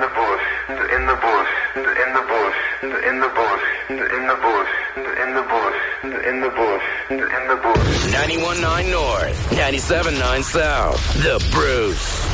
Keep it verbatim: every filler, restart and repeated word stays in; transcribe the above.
the bush, in the bush, in the bush, in the bush, in the bush, in the bush, in the bush, in the bush. ninety-one point nine North, ninety-seven point nine South. The Bruce.